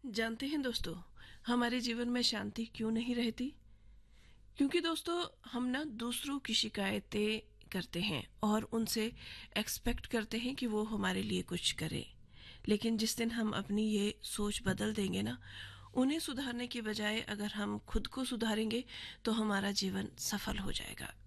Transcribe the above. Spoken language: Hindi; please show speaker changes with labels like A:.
A: जानते हैं दोस्तों, हमारे जीवन में शांति क्यों नहीं रहती? क्योंकि दोस्तों हम ना दूसरों की शिकायतें करते हैं और उनसे एक्सपेक्ट करते हैं कि वो हमारे लिए कुछ करे। लेकिन जिस दिन हम अपनी ये सोच बदल देंगे ना, उन्हें सुधारने के बजाय अगर हम खुद को सुधारेंगे तो हमारा जीवन सफल हो जाएगा।